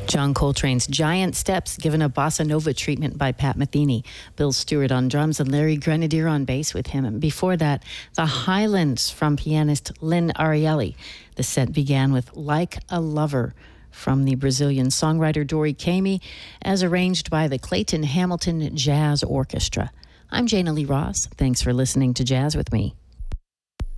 John Coltrane's Giant Steps, given a bossa nova treatment by Pat Metheny. Bill Stewart on drums and Larry Grenadier on bass with him. And before that, The Highlands from pianist Lynn Ariely. The set began with Like a Lover from the Brazilian songwriter Dori Caymmi, as arranged by the Clayton Hamilton Jazz Orchestra. I'm Jana Lee Ross. Thanks for listening to Jazz with Me.